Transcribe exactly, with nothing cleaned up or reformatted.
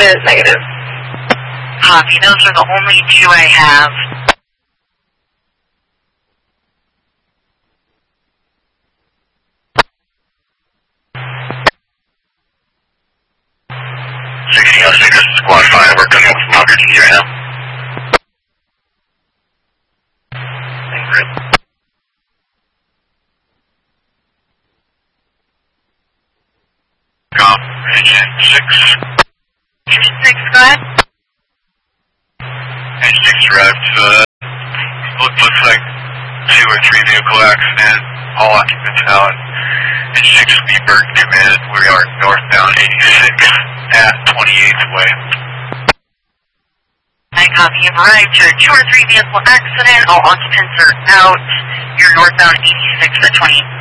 That is negative. Copy. Those are the only two I have. sixteen oh six, Squad five, we're coming with Mocker G right now. Com, engine six. Engine six, go ahead. Engine six arrived, uh, look, looks like two or three vehicle accident, all occupants out. Engine six will be Burton Command, we are northbound eighty-six at twenty-eighth way. I copy. You've arrived to a two or three vehicle accident, all occupants are out. You're northbound eighty-six at twenty.